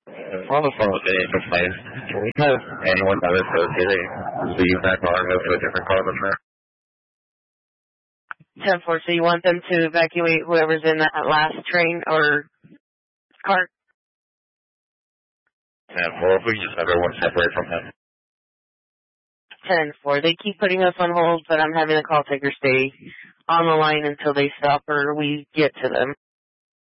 On the phone with the complaint. Can we have anyone that is associated leave that car and go to a different car with her? 10-4, so you want them to evacuate whoever's in that last train or cart? 10-4, if we just have everyone separate from him. 10-4, they keep putting us on hold, but I'm having the call taker stay on the line until they stop or we get to them.